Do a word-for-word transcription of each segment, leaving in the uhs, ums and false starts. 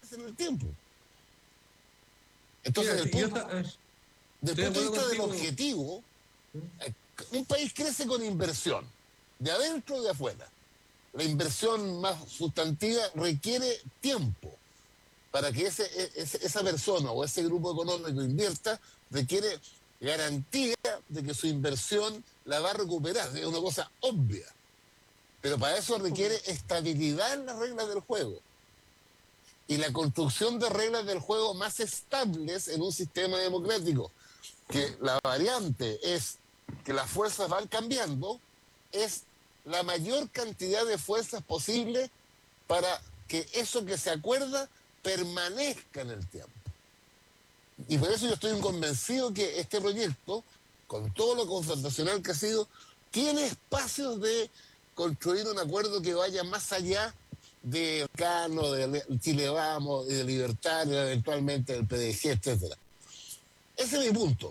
en el tiempo. Mira, Entonces, el yo punto, ta- desde estoy el de punto de acuerdo vista del contigo. objetivo, eh, un país crece con inversión, de adentro y de afuera. La inversión más sustantiva requiere tiempo para que ese, ese, esa persona o ese grupo económico invierta, requiere garantía de que su inversión la va a recuperar. Es una cosa obvia. Pero para eso requiere estabilidad en las reglas del juego y la construcción de reglas del juego más estables en un sistema democrático. Que la variante es que las fuerzas van cambiando, es la mayor cantidad de fuerzas posible para que eso que se acuerda permanezca en el tiempo. Y por eso yo estoy convencido que este proyecto, con todo lo confrontacional que ha sido, tiene espacios de construir un acuerdo que vaya más allá de Cano, de Chile Vamos, de Libertario, eventualmente del P D G, etcétera. Ese es mi punto.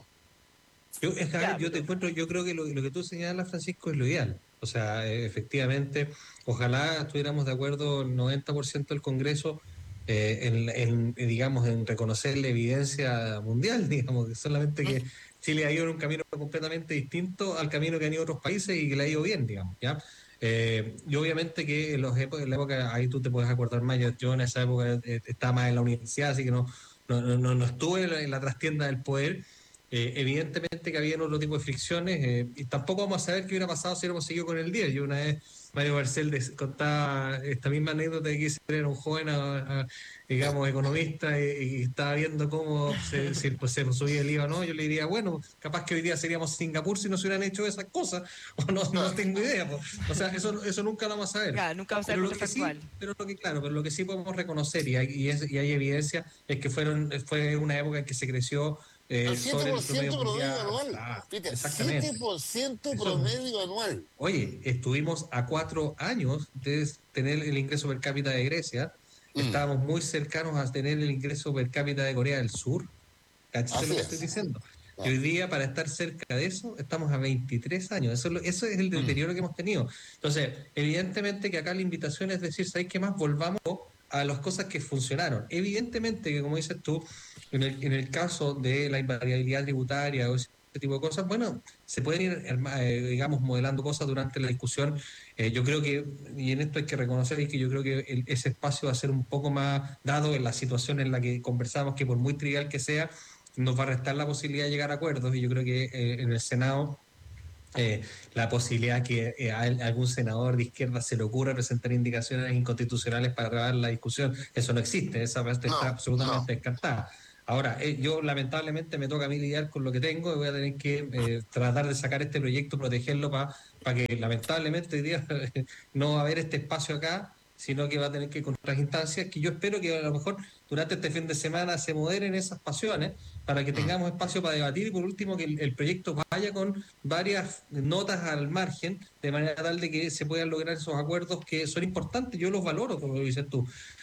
Yo, es que, a ver, Ya, yo te pero encuentro, yo creo que lo, lo que tú señalas, Francisco, es lo ideal. O sea, eh, efectivamente, ojalá estuviéramos de acuerdo el noventa por ciento del Congreso eh, en, en, eh, digamos, en reconocer la evidencia mundial, digamos, que solamente que Chile ha ido en un camino completamente distinto al camino que han ido otros países y que le ha ido bien, digamos, ¿ya? Eh, y obviamente que en, los épo- en la época, ahí tú te puedes acordar más, yo, yo en esa época eh, estaba más en la universidad, así que no, no, no, no no estuve en la, en la trastienda del poder. Eh, evidentemente que había otro tipo de fricciones eh, y tampoco vamos a saber qué hubiera pasado si hubiéramos seguido con el diez. Yo una vez, Mario Barcel des- contaba esta misma anécdota de que ese era un joven, a- a, digamos, economista y, y estaba viendo cómo se, si, pues, se subía el I V A, ¿no? Yo le diría, bueno, capaz que hoy día seríamos Singapur si no se hubieran hecho esas cosas, o no, no tengo idea. Pues. O sea, eso, eso nunca lo vamos a saber. ya, nunca vamos a ver Pero lo que contrafactual. sí, pero lo que claro, pero lo que sí podemos reconocer y hay, y es, y hay evidencia es que fueron, fue una época en que se creció Al eh, siete sobre por el promedio ciento promedio mundial. anual. Ah, Peter, siete exactamente. por ciento Eso, promedio anual. oye, estuvimos a cuatro años de tener el ingreso per cápita de Grecia, Mm, estábamos muy cercanos a tener el ingreso per cápita de Corea del Sur. ¿Cachai así lo que estoy es. diciendo? Y Ah, hoy día, para estar cerca de eso, estamos a veintitrés años. Eso es, lo- eso es el mm. deterioro que hemos tenido. Entonces, evidentemente que acá la invitación es decir, ¿sabes qué más? Volvamos a las cosas que funcionaron. Evidentemente que, como dices tú, en el, en el caso de la invariabilidad tributaria o ese tipo de cosas, bueno, se pueden ir, herma- eh, digamos, modelando cosas durante la discusión. Eh, yo creo que, y en esto hay que reconocer, y que yo creo que el- ese espacio va a ser un poco más dado en la situación en la que conversamos, que por muy trivial que sea, nos va a restar la posibilidad de llegar a acuerdos y yo creo que eh, en el Senado eh, la posibilidad que eh, a él- algún senador de izquierda se le ocurra presentar indicaciones inconstitucionales para grabar la discusión, eso no existe, esa parte está No, no. absolutamente descartada. Ahora, eh, yo lamentablemente me toca a mí lidiar con lo que tengo y voy a tener que eh, tratar de sacar este proyecto, protegerlo para que lamentablemente hoy día no va a haber este espacio acá, sino que va a tener que ir con otras instancias que yo espero que a lo mejor durante este fin de semana se moderen esas pasiones para que Mm. tengamos espacio para debatir y por último que el, el proyecto vaya con varias notas al margen, de manera tal de que se puedan lograr esos acuerdos que son importantes, yo los valoro, como lo dices tú,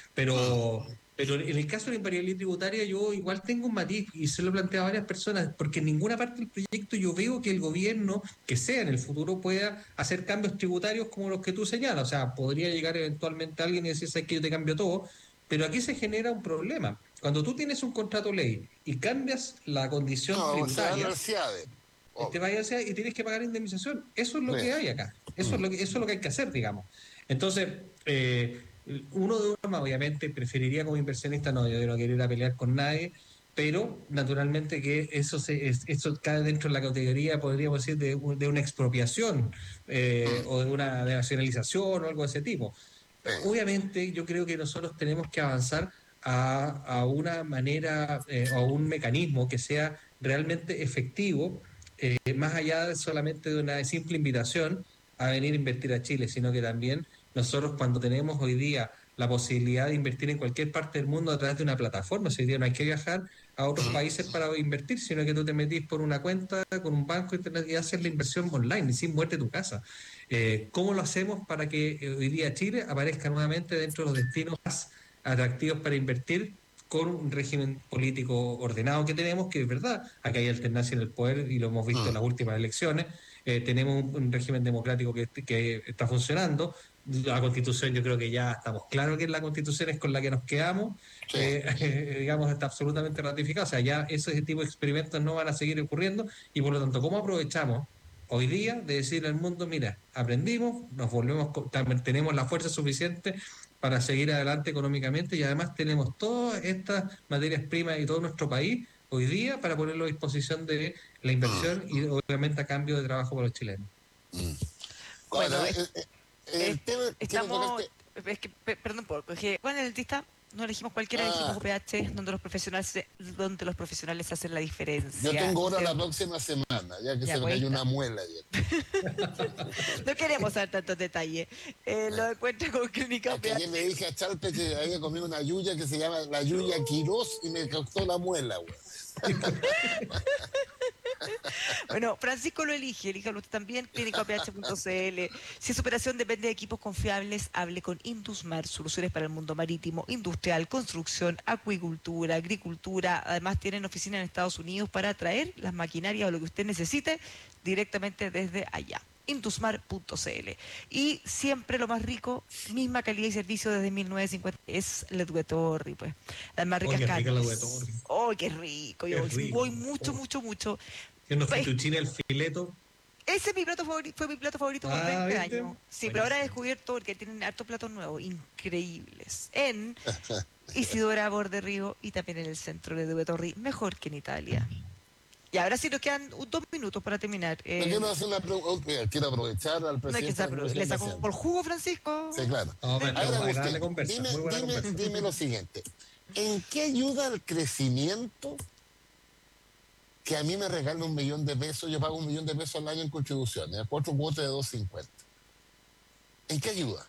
pero, pero en el caso de la invariabilidad tributaria yo igual tengo un matiz y se lo he planteado a varias personas, porque en ninguna parte del proyecto yo veo que el gobierno, que sea en el futuro, pueda hacer cambios tributarios como los que tú señalas, o sea, podría llegar eventualmente alguien y decir, sabes que yo te cambio todo, pero aquí se genera un problema. Cuando tú tienes un contrato ley y cambias la condición No, se van a tributaria, ver ciades. te Obvio. vayas y tienes que pagar indemnización. Eso es lo que hay Sí. acá. Eso es Mm. lo que, eso es lo que hay que hacer, digamos. Entonces, eh, uno de una forma, obviamente, preferiría como inversionista, no, yo no quiero ir a pelear con nadie, pero naturalmente que eso se, es- eso cae dentro de la categoría, podríamos decir, de, un- de una expropiación eh, Mm. o de una nacionalización o algo de ese tipo. Sí. Obviamente, yo creo que nosotros tenemos que avanzar a, a una manera eh, o a un mecanismo que sea realmente efectivo eh, más allá de solamente de una simple invitación a venir a invertir a Chile, sino que también nosotros cuando tenemos hoy día la posibilidad de invertir en cualquier parte del mundo a través de una plataforma, si hoy día no hay que viajar a otros países para invertir, sino que tú te metís por una cuenta con un banco internet y haces la inversión online, sin muerte tu casa. Eh, ¿Cómo lo hacemos para que eh, hoy día Chile aparezca nuevamente dentro de los destinos más atractivos para invertir con un régimen político ordenado que tenemos, que es verdad, acá hay alternancia en el poder y lo hemos visto en Mm. las últimas elecciones, eh, tenemos un, un régimen democrático que, que está funcionando, La Constitución, yo creo que ya estamos claros que la Constitución es con la que nos quedamos, Sí. eh, eh, digamos, está absolutamente ratificada. O sea, ya ese tipo de experimentos no van a seguir ocurriendo y por lo tanto, ¿cómo aprovechamos hoy día de decirle al mundo, mira, aprendimos, nos volvemos, co- también tenemos la fuerza suficiente para seguir adelante económicamente y además tenemos todas estas materias primas y todo nuestro país hoy día para ponerlo a disposición de la inversión y obviamente a cambio de trabajo para los chilenos? Ahora, Bueno, eh, es- eh, es- el tema, quiero estamos, tocarte. es que, pe- perdón, por, porque con el dentista no elegimos cualquiera, elegimos Ah, U P H, donde los profesionales, se- donde los profesionales hacen la yo diferencia. tengo hora Usted, la próxima semana, ya que ya, se me pues ahí cayó está. una muela ayer. No queremos saber tantos detalles. Eh, lo encuentra con Clínica Es que ayer U P H. le dije a Chalpe que había comido una yuya que se llama la yuya Quirós y me causó la muela, güey. Bueno, Francisco lo elige, elíjalo usted también, clínica O P H punto C L. Si su operación depende de equipos confiables, hable con Indusmar, soluciones para el mundo marítimo, industrial, construcción, acuicultura, agricultura. Además, tienen oficina en Estados Unidos para traer las maquinarias o lo que usted necesite directamente desde allá. Indusmar punto C L. Y siempre lo más rico, misma calidad y servicio desde mil novecientos cincuenta, es la Duetorri, pues. Las más Oh, ricas qué rica la carnes. huetorri, ¡Oh, qué rico! qué Yo voy rico. mucho, Oh, mucho, mucho. y unos Pues, fettuccine al fileto. ese es mi plato favorito, fue mi plato favorito por Ah, veinte ¿viste? años. Sí, pero ahora he Buenísimo. descubierto porque tienen hartos platos nuevos, increíbles. En Isidora Borderrío y también en el centro de Duetorri, mejor que en Italia. Y ahora sí nos quedan uh, dos minutos para terminar. Me Eh, quiero hacer una pregunta, quiero aprovechar al no hay que presidente de la saber, le Comisión de sacó Hacienda. por jugo, Francisco. Sí, claro. No, pero Ahora, agradable Agustín, conversa, dime, muy buena dime, conversa. dime lo siguiente. ¿En qué ayuda el crecimiento que a mí me regala un millón de pesos? Yo pago un millón de pesos al año en contribuciones, a cuatro cuotas de doscientos cincuenta. ¿En qué ayuda?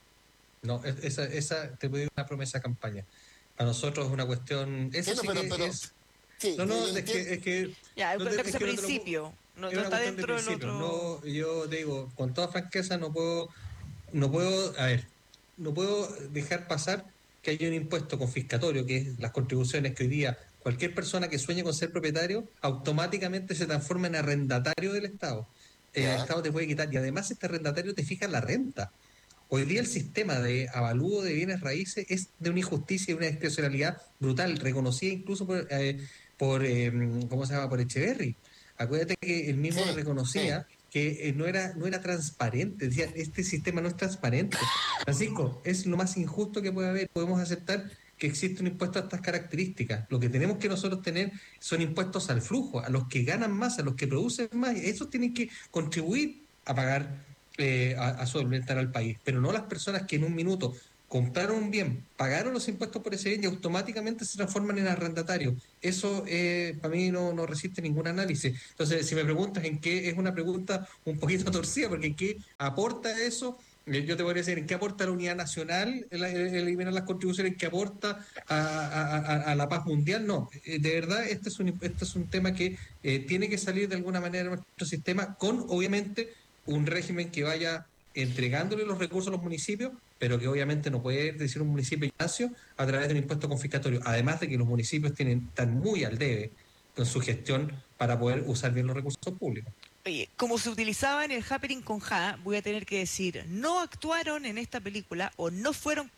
No, es- esa, esa te pedí una promesa de campaña. Para nosotros es una cuestión. Sí, Eso no, sí pero, que pero, es. sí, No, no, yo es entiendo. que, es que Ya, es no una te, es cosa que de no te lo puedo- principio. No, es no una está cuestión de dentro del principio. otro. No, yo te digo, con toda franqueza, no puedo, no puedo, a ver, no puedo dejar pasar que haya un impuesto confiscatorio, que es las contribuciones que hoy día cualquier persona que sueñe con ser propietario automáticamente se transforma en arrendatario del Estado. El Ya, Estado te puede quitar y además este arrendatario te fija la renta. Hoy día el sistema de avalúo de bienes raíces es de una injusticia y una discrecionalidad brutal, reconocida incluso por, eh, por eh, ¿cómo se llama? Por Echeverry. Acuérdate que él mismo sí, sí. reconocía que eh, no era, no era transparente, decía, este sistema no es transparente. Francisco, es lo más injusto que puede haber. Podemos aceptar que existe un impuesto a estas características. Lo que tenemos que nosotros tener son impuestos al flujo, a los que ganan más, a los que producen más. Esos tienen que contribuir a pagar eh, a, a solventar al país, pero no las personas que en un minuto compraron un bien, pagaron los impuestos por ese bien y automáticamente se transforman en arrendatarios. Eso eh, para mí no, no resiste ningún análisis. Entonces, si me preguntas en qué, es una pregunta un poquito torcida, porque en qué aporta eso, eh, yo te podría decir en qué aporta la unidad nacional, el, el eliminar las contribuciones, en qué aporta a, a, a, a la paz mundial. No, eh, de verdad, este es un, este es un tema que eh, tiene que salir de alguna manera de nuestro sistema con, obviamente, un régimen que vaya entregándole los recursos a los municipios, pero que obviamente no puede decir un municipio Ignacio a través de un impuesto confiscatorio. Además de que los municipios tienen están muy al debe con su gestión para poder usar bien los recursos públicos. Oye, como se utilizaba en el Happening con Ja, voy a tener que decir, no actuaron en esta película o no fueron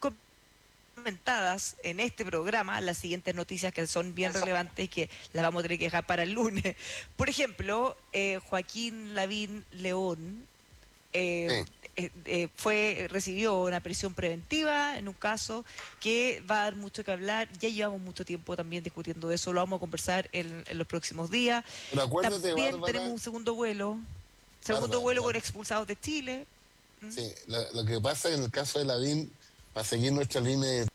comentadas en este programa las siguientes noticias que son bien relevantes y que las vamos a tener que dejar para el lunes. Por ejemplo, eh, Joaquín Lavín León eh, Sí. eh, eh, fue recibió una prisión preventiva en un caso que va a dar mucho que hablar. Ya llevamos mucho tiempo también discutiendo eso, lo vamos a conversar en, en los próximos días. Pero acuérdate, También Bárbara, tenemos un segundo vuelo, segundo Bárbara, vuelo con Bárbara. expulsados de Chile. ¿Mm? Sí, lo, lo que pasa en el caso de Lavín, para seguir nuestra línea, de-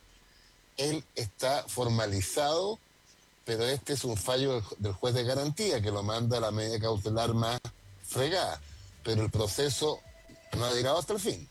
él está formalizado, pero este es un fallo del, del juez de garantía que lo manda a la medida cautelar más fregada, pero el proceso no ha llegado hasta el fin.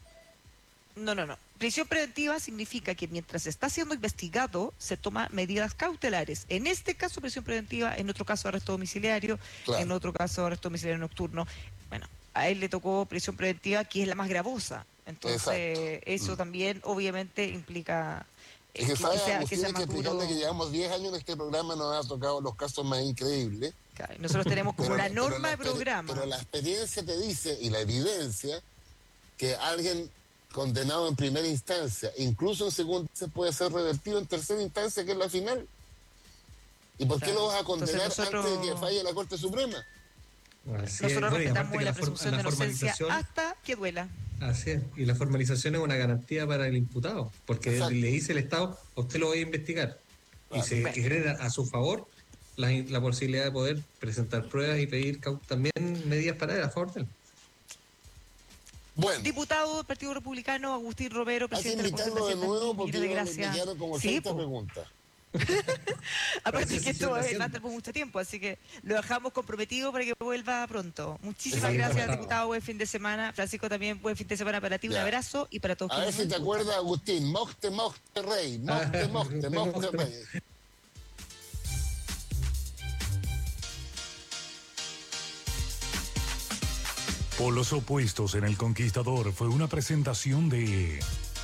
No, no, no. Prisión preventiva significa que mientras está siendo investigado se toma medidas cautelares. En este caso prisión preventiva, en otro caso arresto domiciliario, Claro. en otro caso arresto domiciliario nocturno. Bueno, a él le tocó prisión preventiva, que es la más gravosa. Entonces, eso Mm. también obviamente implica eh, Es que que, que sabes, sea, que Agustín, sea hay que más duro. explicarle que llevamos diez años en este programa, nos ha tocado los casos más increíbles. Claro, nosotros tenemos como Pero, una la- pero norma la de exper- programa. pero la experiencia te dice, y la evidencia, que alguien condenado en primera instancia, incluso en segunda se puede ser revertido en tercera instancia, que es la final. ¿Y por claro. qué lo vas a condenar nosotros... antes de que falle la Corte Suprema? Así nosotros es, respetamos la, la presunción la de inocencia hasta que duela. Así es, y la formalización es una garantía para el imputado, porque Exacto. le dice el Estado, a usted lo voy a investigar, claro. y se bueno. genera a su favor la, la posibilidad de poder presentar pruebas y pedir también medidas para él, a favor de él. Bueno. Diputado del Partido Republicano, Agustín Romero, presidente de la Comisión de nuevo porque de Gracia. Me quedaron como sí, preguntas. Aparte que esto va a estar por mucho tiempo, así que lo dejamos comprometido para que vuelva pronto. Muchísimas sí, gracias, diputado. Buen fin de semana. Francisco, también buen fin de semana para ti. Ya. Un abrazo y para todos. A ver si te acuerdas, Agustín. Mochte, mochte, rey. Mochte, mochte, mochte, rey. Polos opuestos en El Conquistador fue una presentación de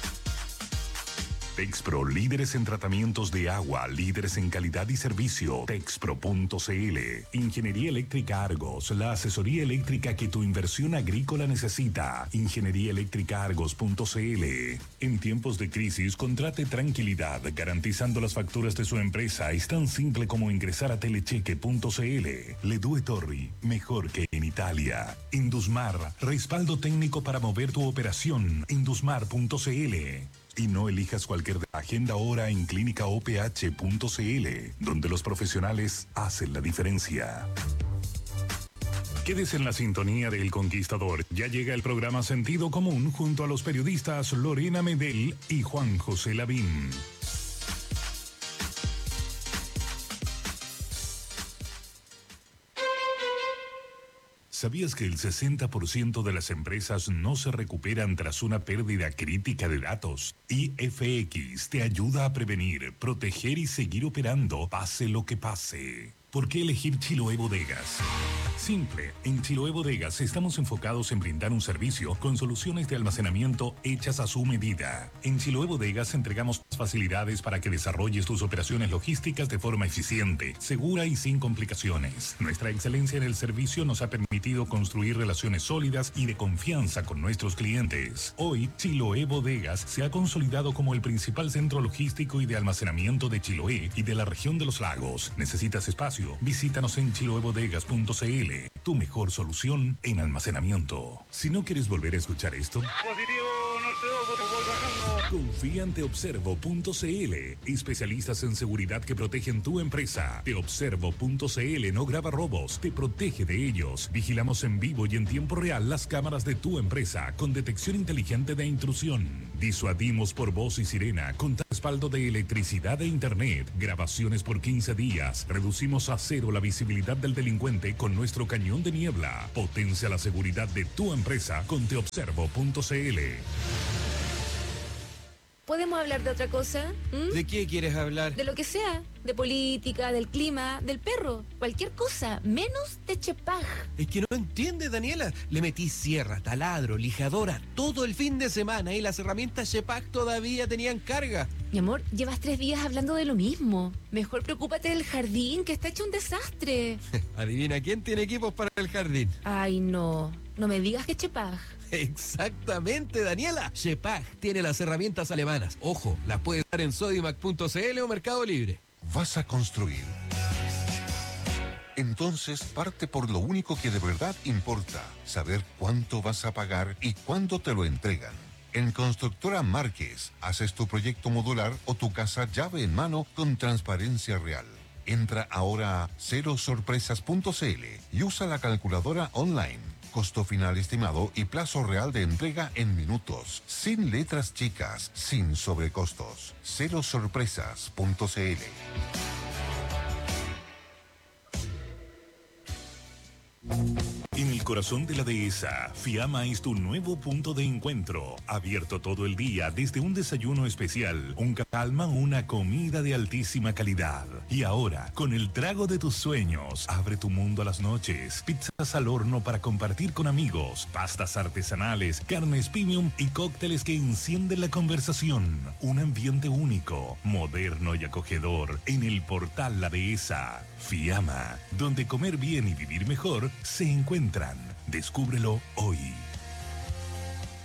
Texpro, líderes en tratamientos de agua, líderes en calidad y servicio. Texpro punto c l. Ingeniería Eléctrica Argos, la asesoría eléctrica que tu inversión agrícola necesita. Ingeniería Eléctrica Argos punto c l. En tiempos de crisis, contrate tranquilidad, garantizando las facturas de su empresa. Es tan simple como ingresar a telecheque punto c l. Ledue Torri, mejor que en Italia. Indusmar, respaldo técnico para mover tu operación. Indusmar punto c l. Y no elijas cualquier agenda ahora en clínica o p h punto c l, donde los profesionales hacen la diferencia. Quédese en la sintonía de El Conquistador. Ya llega el programa Sentido Común junto a los periodistas Lorena Medel y Juan José Lavín. ¿Sabías que el sesenta por ciento de las empresas no se recuperan tras una pérdida crítica de datos? I F X te ayuda a prevenir, proteger y seguir operando, pase lo que pase. ¿Por qué elegir Chiloé Bodegas? Simple, en Chiloé Bodegas estamos enfocados en brindar un servicio con soluciones de almacenamiento hechas a su medida. En Chiloé Bodegas entregamos facilidades para que desarrolles tus operaciones logísticas de forma eficiente, segura y sin complicaciones. Nuestra excelencia en el servicio nos ha permitido construir relaciones sólidas y de confianza con nuestros clientes. Hoy, Chiloé Bodegas se ha consolidado como el principal centro logístico y de almacenamiento de Chiloé y de la región de los lagos. ¿Necesitas espacio? Visítanos en chiloé bodegas punto c l, tu mejor solución en almacenamiento. Si no quieres volver a escuchar esto, confía en te observo punto c l, especialistas en seguridad que protegen tu empresa. te observo punto c l no graba robos, te protege de ellos. Vigilamos en vivo y en tiempo real las cámaras de tu empresa con detección inteligente de intrusión. Disuadimos por voz y sirena con respaldo de electricidad e internet. Grabaciones por quince días. Reducimos a cero la visibilidad del delincuente con nuestro cañón de niebla. Potencia la seguridad de tu empresa con te observo punto c l. ¿Podemos hablar de otra cosa? ¿Mm? ¿De qué quieres hablar? De lo que sea. De política, del clima, del perro. Cualquier cosa, menos de Chepag. Es que no entiendes, Daniela. Le metí sierra, taladro, lijadora, todo el fin de semana y las herramientas Chepag todavía tenían carga. Mi amor, llevas tres días hablando de lo mismo. Mejor preocúpate del jardín, que está hecho un desastre. Adivina quién tiene equipos para el jardín. Ay, no. No me digas que Chepag. Exactamente, Daniela. Chepag tiene las herramientas alemanas. Ojo, las puedes dar en sodimac punto c l o Mercado Libre. ¿Vas a construir? Entonces parte por lo único que de verdad importa, saber cuánto vas a pagar y cuándo te lo entregan. En Constructora Márquez, haces tu proyecto modular o tu casa llave en mano con transparencia real. Entra ahora a cero sorpresas punto c l y usa la calculadora online. Costo final estimado y plazo real de entrega en minutos. Sin letras chicas, sin sobrecostos. cero sorpresas punto c l. En el corazón de la dehesa, Fiamma es tu nuevo punto de encuentro. Abierto todo el día desde un desayuno especial, un calma, una comida de altísima calidad. Y ahora, con el trago de tus sueños, abre tu mundo a las noches. Pizzas al horno para compartir con amigos, pastas artesanales, carnes premium y cócteles que encienden la conversación. Un ambiente único, moderno y acogedor en el portal La Dehesa. Fiamma, donde comer bien y vivir mejor se encuentran. Descúbrelo hoy.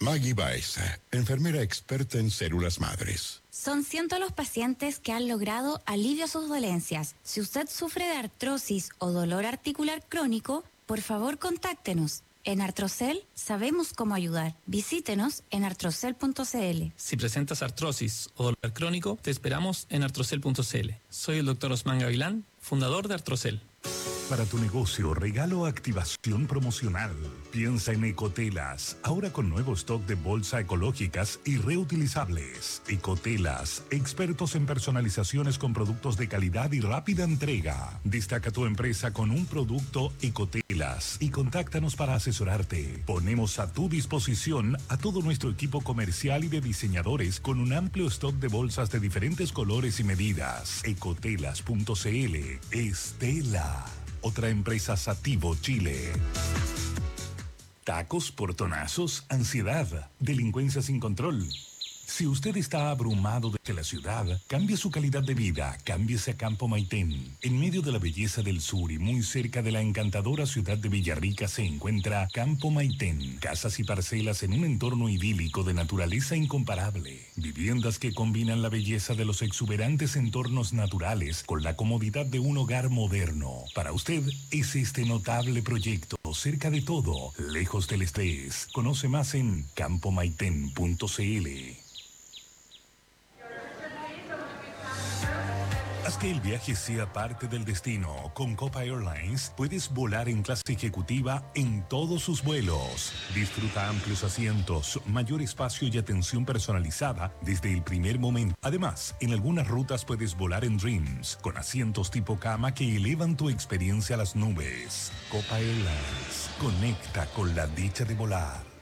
Maggie Baeza, enfermera experta en células madres. Son cientos los pacientes que han logrado alivio a sus dolencias. Si usted sufre de artrosis o dolor articular crónico, por favor contáctenos. En Artrocel sabemos cómo ayudar. Visítenos en artrocel punto c l. Si presentas artrosis o dolor crónico, te esperamos en artrocel punto c l. Soy el doctor Osman Gavilán, fundador de Artrocel. Para tu negocio, regalo o activación promocional. Piensa en Ecotelas, ahora con nuevo stock de bolsa ecológicas y reutilizables. Ecotelas, expertos en personalizaciones con productos de calidad y rápida entrega. Destaca tu empresa con un producto Ecotelas y contáctanos para asesorarte. Ponemos a tu disposición a todo nuestro equipo comercial y de diseñadores con un amplio stock de bolsas de diferentes colores y medidas. ecotelas punto c l. Estela. Otra empresa Sativo Chile. Tacos, portonazos, ansiedad, delincuencia sin control. Si usted está abrumado desde la ciudad, cambie su calidad de vida, cámbiese a Campo Maitén. En medio de la belleza del sur y muy cerca de la encantadora ciudad de Villarrica se encuentra Campo Maitén. Casas y parcelas en un entorno idílico de naturaleza incomparable. Viviendas que combinan la belleza de los exuberantes entornos naturales con la comodidad de un hogar moderno. Para usted es este notable proyecto, cerca de todo, lejos del estrés. Conoce más en campo maitén punto c l. Haz que el viaje sea parte del destino. Con Copa Airlines puedes volar en clase ejecutiva en todos sus vuelos. Disfruta amplios asientos, mayor espacio y atención personalizada desde el primer momento. Además, en algunas rutas puedes volar en Dreams, con asientos tipo cama que elevan tu experiencia a las nubes. Copa Airlines, conecta con la dicha de volar.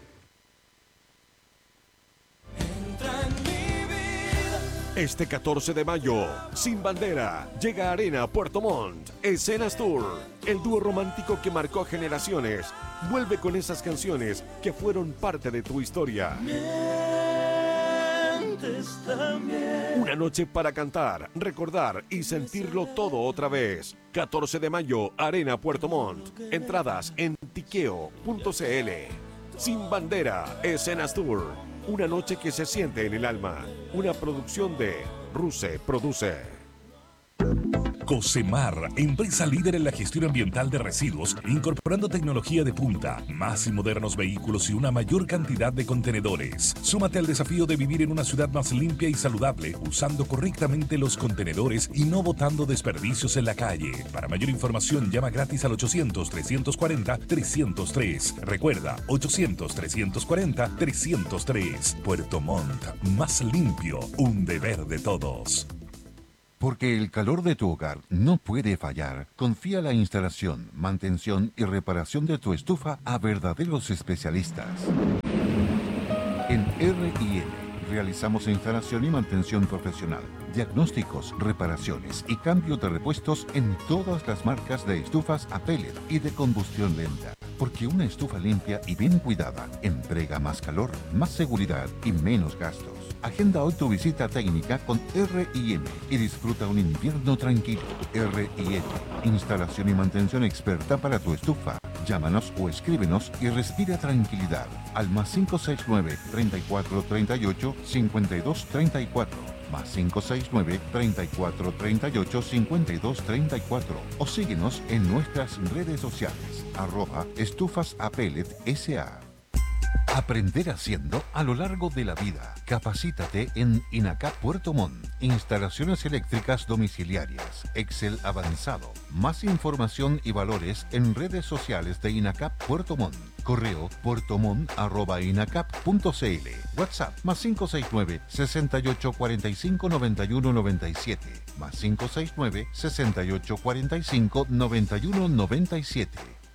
Este catorce de mayo, Sin Bandera, llega a Arena Puerto Montt, Escenas Tour. El dúo romántico que marcó generaciones vuelve con esas canciones que fueron parte de tu historia. Una noche para cantar, recordar y sentirlo todo otra vez. catorce de mayo, Arena Puerto Montt. Entradas en tiqueo punto c l. Sin Bandera, Escenas Tour. Una noche que se siente en el alma. Una producción de Ruse Produce. Cosemar, empresa líder en la gestión ambiental de residuos, incorporando tecnología de punta, más y modernos vehículos y una mayor cantidad de contenedores. Súmate al desafío de vivir en una ciudad más limpia y saludable, usando correctamente los contenedores y no botando desperdicios en la calle. Para mayor información, llama gratis al ochocientos, trescientos cuarenta, trescientos tres. Recuerda, ochocientos, trescientos cuarenta, trescientos tres. Puerto Montt, más limpio, un deber de todos. Porque el calor de tu hogar no puede fallar, confía la instalación, mantención y reparación de tu estufa a verdaderos especialistas. En R y N realizamos instalación y mantención profesional, diagnósticos, reparaciones y cambio de repuestos en todas las marcas de estufas a pellet y de combustión lenta. Porque una estufa limpia y bien cuidada entrega más calor, más seguridad y menos gastos. Agenda hoy tu visita técnica con R y N y disfruta un invierno tranquilo. R y N, instalación y mantención experta para tu estufa. Llámanos o escríbenos y respira tranquilidad al más cinco seis nueve, treinta y cuatro, treinta y ocho, cincuenta y dos, treinta y cuatro, más cinco seis nueve, treinta y cuatro, treinta y ocho, cincuenta y dos, treinta y cuatro o síguenos en nuestras redes sociales, arroba estufas a pellet S A. Aprender haciendo a lo largo de la vida. Capacítate en INACAP Puerto Montt. Instalaciones eléctricas domiciliarias. Excel avanzado. Más información y valores en redes sociales de INACAP Puerto Montt. Correo puertomont arroba inacap punto c l. WhatsApp más cinco seis nueve, sesenta y ocho, cuarenta y cinco, noventa y uno, noventa y siete. Más cinco seis nueve, sesenta y ocho, cuarenta y cinco, noventa y uno, noventa y siete.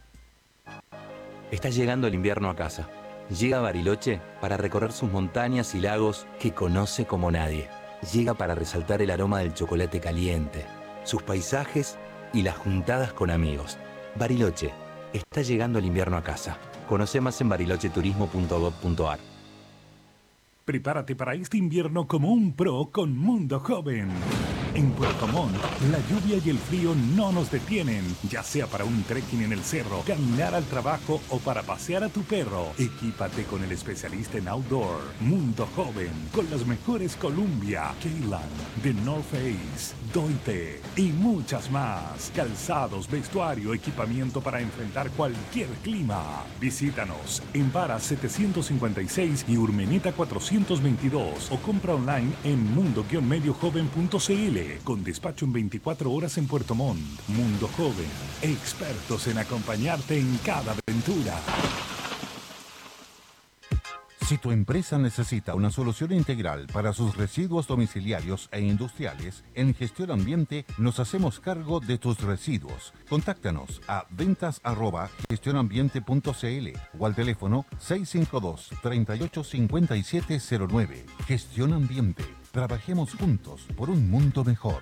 Está llegando el invierno a casa. Llega a Bariloche para recorrer sus montañas y lagos que conoce como nadie. Llega para resaltar el aroma del chocolate caliente, sus paisajes y las juntadas con amigos. Bariloche, está llegando el invierno a casa. Conoce más en bariloche turismo punto gob punto a r. Prepárate para este invierno como un pro con Mundo Joven. En Puerto Montt, la lluvia y el frío no nos detienen, ya sea para un trekking en el cerro, caminar al trabajo o para pasear a tu perro. Equípate con el especialista en outdoor, Mundo Joven, con las mejores Columbia, Kaylan, The North Face, Doite y muchas más. Calzados, vestuario, equipamiento para enfrentar cualquier clima. Visítanos en Vara setecientos cincuenta y seis y Urmeneta cuatrocientos veintidós o compra online en mundo guion medio joven punto c l con despacho en veinticuatro horas en Puerto Montt. Mundo Joven, expertos en acompañarte en cada aventura. Si tu empresa necesita una solución integral para sus residuos domiciliarios e industriales, en Gestión Ambiente nos hacemos cargo de tus residuos. Contáctanos a ventas arroba gestionambiente punto c l o al teléfono seis cinco dos, tres ocho cinco siete cero nueve. Gestión Ambiente. Trabajemos juntos por un mundo mejor.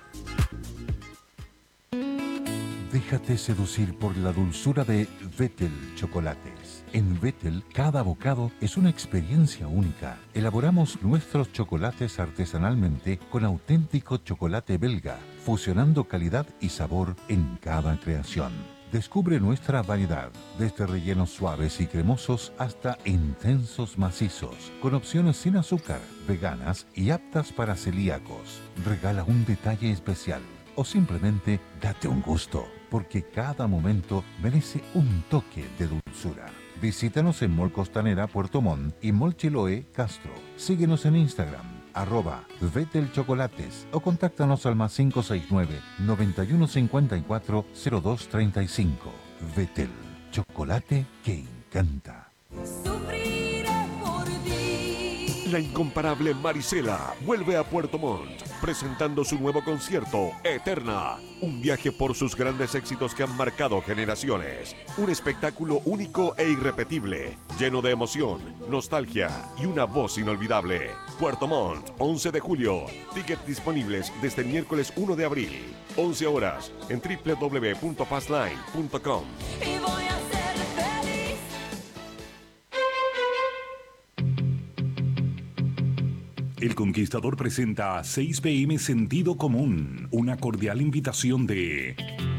Déjate seducir por la dulzura de Vettel Chocolates. En Vettel, cada bocado es una experiencia única. Elaboramos nuestros chocolates artesanalmente con auténtico chocolate belga, fusionando calidad y sabor en cada creación. Descubre nuestra variedad, desde rellenos suaves y cremosos hasta intensos macizos, con opciones sin azúcar, veganas y aptas para celíacos. Regala un detalle especial o simplemente date un gusto, porque cada momento merece un toque de dulzura. Visítanos en Mall Costanera Puerto Montt y Mall Chiloé Castro. Síguenos en Instagram, arroba Vettel Chocolates, o contáctanos al más cinco seis nueve, nueve uno cinco cuatro, cero dos tres cinco. Vettel, chocolate que encanta. La incomparable Marisela vuelve a Puerto Montt, presentando su nuevo concierto, Eterna. Un viaje por sus grandes éxitos que han marcado generaciones. Un espectáculo único e irrepetible, lleno de emoción, nostalgia y una voz inolvidable. Puerto Montt, once de julio. Tickets disponibles desde el miércoles uno de abril. once horas en doble u doble u doble u punto fastline punto com. El Conquistador presenta seis pe eme Sentido Común, una cordial invitación de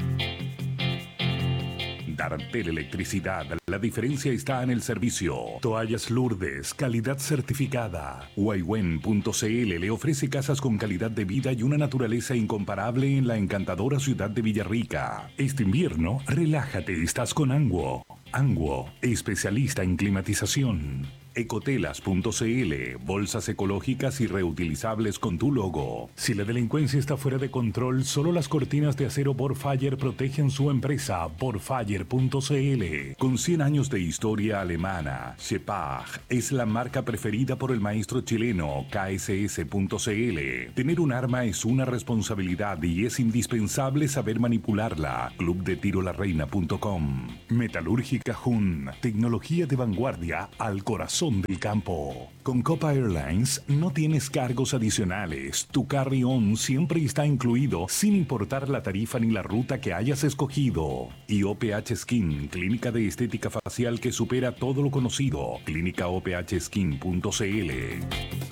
Dartel Electricidad. La diferencia está en el servicio. Toallas Lourdes, calidad certificada. Waiwen punto c l le ofrece casas con calidad de vida y una naturaleza incomparable en la encantadora ciudad de Villarrica. Este invierno, relájate, estás con Anguo. Anguo, especialista en climatización. Ecotelas punto c l, bolsas ecológicas y reutilizables con tu logo. Si la delincuencia está fuera de control, solo las cortinas de acero Borfire protegen su empresa. Borfire punto c l, con cien años de historia alemana. Sepag es la marca preferida por el maestro chileno. K S S punto c l. Tener un arma es una responsabilidad y es indispensable saber manipularla. club de tiro la reina punto com. Metalúrgica Jun, tecnología de vanguardia al corazón del campo. Con Copa Airlines no tienes cargos adicionales. Tu carry-on siempre está incluido sin importar la tarifa ni la ruta que hayas escogido. Y O P H Skin, clínica de estética facial que supera todo lo conocido. clínica o p h skin punto c l.